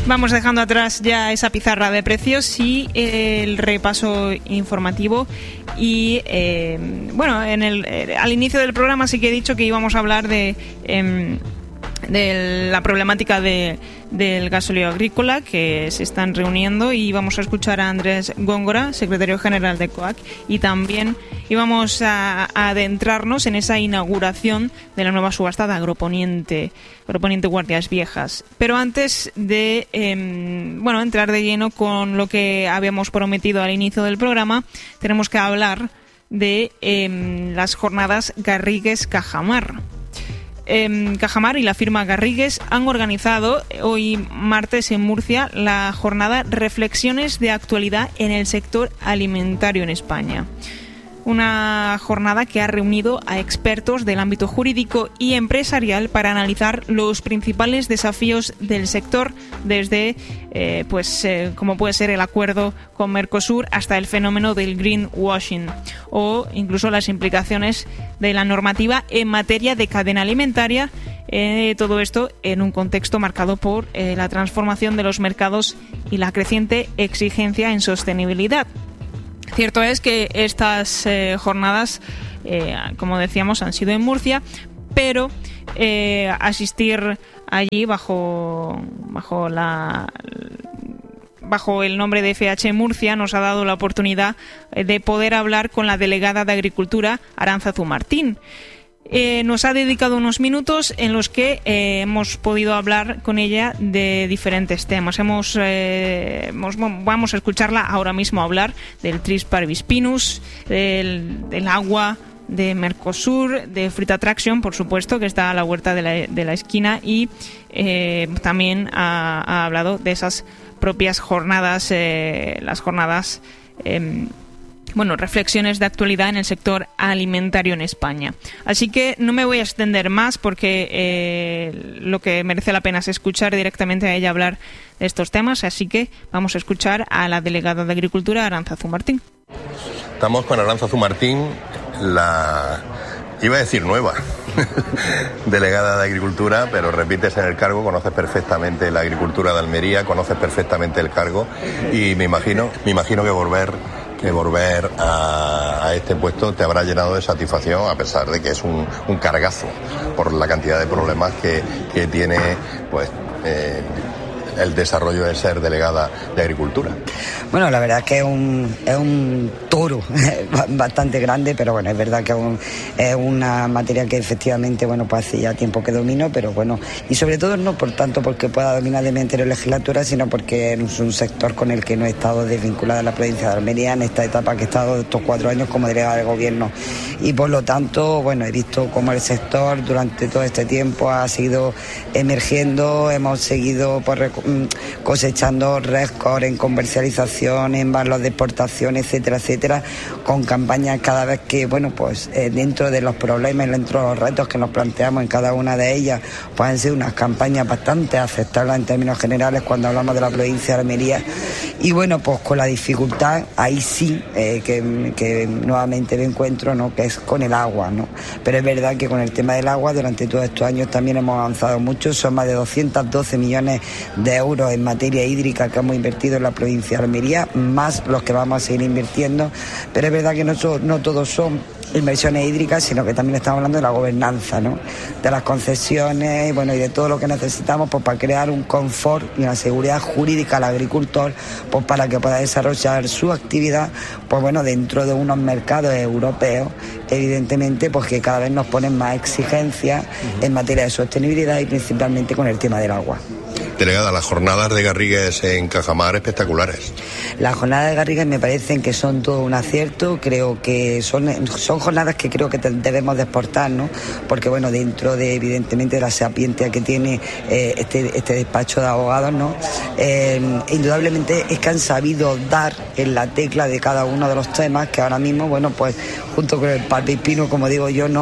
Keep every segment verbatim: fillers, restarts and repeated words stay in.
Vamos dejando atrás ya esa pizarra de precios y eh, el repaso informativo. Y eh, bueno, en el, eh, al inicio del programa sí que he dicho que íbamos a hablar de... Eh, de la problemática de, del gasóleo agrícola, que se están reuniendo, y vamos a escuchar a Andrés Góngora, secretario general de C O A C, y también íbamos a, a adentrarnos en esa inauguración de la nueva subasta de Agroponiente, Agroponiente Guardias Viejas. Pero antes de eh, bueno, entrar de lleno con lo que habíamos prometido al inicio del programa, tenemos que hablar de eh, las jornadas Garrigues-Cajamar. Eh, Cajamar y la firma Garrigues han organizado hoy martes en Murcia la jornada Reflexiones de actualidad en el sector alimentario en España. Una jornada que ha reunido a expertos del ámbito jurídico y empresarial para analizar los principales desafíos del sector, desde eh, pues eh, como puede ser el acuerdo con Mercosur hasta el fenómeno del greenwashing, o incluso las implicaciones de la normativa en materia de cadena alimentaria. Eh, todo esto en un contexto marcado por eh, la transformación de los mercados y la creciente exigencia en sostenibilidad. Cierto es que estas eh, jornadas, eh, como decíamos, han sido en Murcia, pero eh, asistir allí bajo, bajo, la, bajo el nombre de F H Murcia nos ha dado la oportunidad de poder hablar con la delegada de Agricultura, Aránzazu Martín. Eh, nos ha dedicado unos minutos en los que eh, hemos podido hablar con ella de diferentes temas. Hemos, eh, hemos vamos a escucharla ahora mismo hablar del Tris parvis pinus, del, del agua, de Mercosur, de Fruit Attraction, por supuesto, que está a la huerta de la, de la esquina, y eh, también ha, ha hablado de esas propias jornadas, eh, las jornadas... Eh, Bueno, reflexiones de actualidad en el sector alimentario en España. Así que no me voy a extender más, porque eh, lo que merece la pena es escuchar directamente a ella hablar de estos temas. Así que vamos a escuchar a la delegada de Agricultura, Aránzazu Martín. Estamos con Aránzazu Martín, la... iba a decir nueva delegada de Agricultura, pero repites en el cargo, conoces perfectamente la agricultura de Almería, conoces perfectamente el cargo, y me imagino, me imagino que volver... que volver a, a este puesto te habrá llenado de satisfacción, a pesar de que es un, un cargazo por la cantidad de problemas que, que tiene pues eh, el desarrollo de ser delegada de Agricultura. Bueno, la verdad es que es un, es un toro bastante grande, pero bueno, es verdad que es, un, es una materia que efectivamente, bueno, pues hace ya tiempo que domino, pero bueno, y sobre todo no por tanto porque pueda dominar de mi anterior legislatura, sino porque es un sector con el que no he estado desvinculada a la provincia de Almería en esta etapa que he estado estos cuatro años como delegada de gobierno, y por lo tanto, bueno, he visto cómo el sector durante todo este tiempo ha seguido emergiendo, hemos seguido por cosechando récord en comercialización, en valores de exportación, etcétera, etcétera, con campañas cada vez que, bueno, pues eh, dentro de los problemas, dentro de los retos que nos planteamos en cada una de ellas, pues han sido unas campañas bastante aceptables en términos generales cuando hablamos de la provincia de Almería. Y bueno, pues con la dificultad, ahí sí, eh, que, que nuevamente me encuentro, ¿no?, que es con el agua, ¿no? Pero es verdad que con el tema del agua durante todos estos años también hemos avanzado mucho, son más de doscientos doce millones de euros en materia hídrica que hemos invertido en la provincia de Almería, más los que vamos a seguir invirtiendo, pero es verdad que no, no todos son inversiones hídricas, sino que también estamos hablando de la gobernanza, ¿no?, de las concesiones, bueno, y de todo lo que necesitamos pues para crear un confort y una seguridad jurídica al agricultor, pues para que pueda desarrollar su actividad, pues bueno, dentro de unos mercados europeos, evidentemente, pues que cada vez nos ponen más exigencias uh-huh. en materia de sostenibilidad y principalmente con el tema del agua. Delegada, las jornadas de Garrigues en Cajamar espectaculares. Las jornadas de Garrigues me parecen que son todo un acierto, creo que son, son jornadas que creo que debemos de exportar, ¿no? Porque bueno, dentro de evidentemente de la sapientia que tiene eh, este, este despacho de abogados, ¿no? Eh, indudablemente es que han sabido dar en la tecla de cada uno de los temas que ahora mismo, bueno, pues junto con el parvis pinus, como digo yo, ¿no?,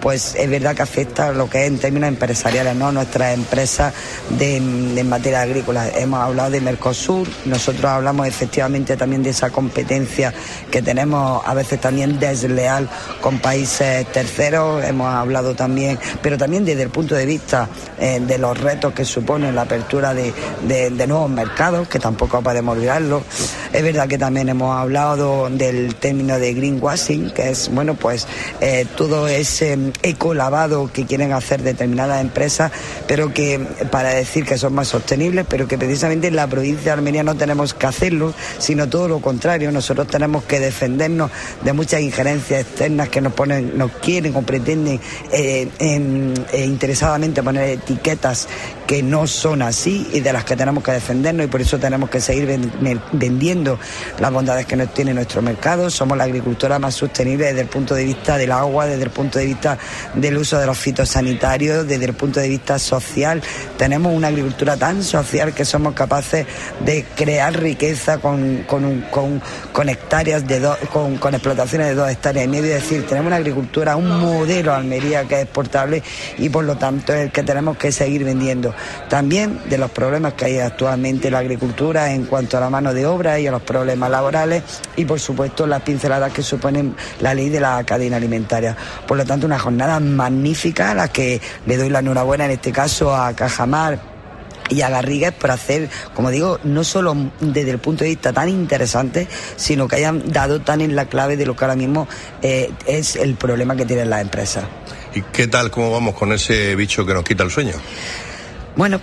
pues es verdad que afecta a lo que es en términos empresariales, ¿no? Nuestras empresas de, de en materia agrícola. Hemos hablado de Mercosur, nosotros hablamos efectivamente también de esa competencia que tenemos a veces también desleal con países terceros, hemos hablado también, pero también desde el punto de vista eh, de los retos que supone la apertura de, de, de nuevos mercados, que tampoco podemos olvidarlo. Es verdad que también hemos hablado del término de greenwashing, que es, bueno, pues eh, todo ese ecolavado que quieren hacer determinadas empresas, pero que para decir que son más sostenibles, pero que precisamente en la provincia de Almería no tenemos que hacerlo, sino todo lo contrario. Nosotros tenemos que defendernos de muchas injerencias externas que nos ponen, nos quieren o pretenden eh, en, eh, interesadamente poner etiquetas que no son así y de las que tenemos que defendernos, y por eso tenemos que seguir vendiendo las bondades que nos tiene nuestro mercado. Somos la agricultura más sostenible desde el punto de vista del agua, desde el punto de vista del uso de los fitosanitarios, desde el punto de vista social. Tenemos una agricultura tan social que somos capaces de crear riqueza con, con, un, con, con hectáreas de do, con, con explotaciones de dos hectáreas y medio. Es decir, tenemos una agricultura, un modelo Almería que es exportable, y por lo tanto es el que tenemos que seguir vendiendo. También de los problemas que hay actualmente en la agricultura en cuanto a la mano de obra y a los problemas laborales, y por supuesto las pinceladas que suponen la ley de la cadena alimentaria. Por lo tanto, una jornada magnífica a la que le doy la enhorabuena en este caso a Cajamar y a Garrigues por hacer, como digo, no solo desde el punto de vista tan interesante, sino que hayan dado tan en la clave de lo que ahora mismo eh, es el problema que tienen las empresas. ¿Y qué tal, cómo vamos con ese bicho que nos quita el sueño?